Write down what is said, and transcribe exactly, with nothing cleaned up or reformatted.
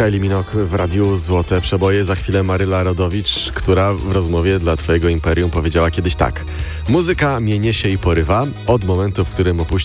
Kylie Minogue w radiu Złote Przeboje. Za chwilę Maryla Rodowicz, która w rozmowie dla Twojego Imperium powiedziała kiedyś tak: muzyka mnie niesie i porywa od momentu, w którym opuścił